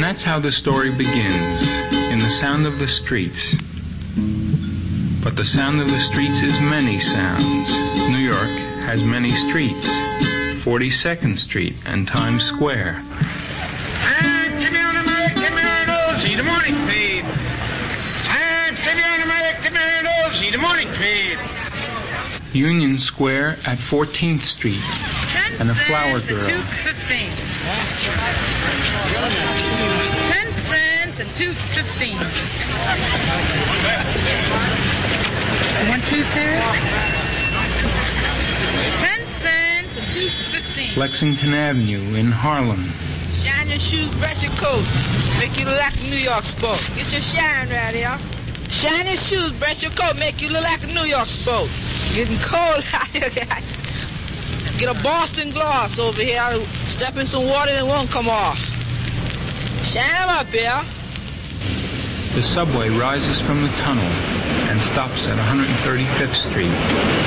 And that's how the story begins, in the sound of the streets. But the sound of the streets is many sounds. New York has many streets. 42nd Street and Times Square. Come here on America, come here on Ozzy, the morning feed. Come here on America, come here on Ozzy, the morning feed. Union Square at 14th Street and the Flower Girl. 2.15. 10 cents and 2.15. Want two, Sarah? 10 cents and 2.15. Lexington Avenue in Harlem. Shine your shoes, brush your coat. Make you look like a New York sport. Get your shine right here. Shine your shoes, brush your coat. Make you look like a New York sport. Getting cold out here. Get a Boston gloss over here. Step in some water and it won't come off. Shine them up here. The subway rises from the tunnel and stops at 135th Street.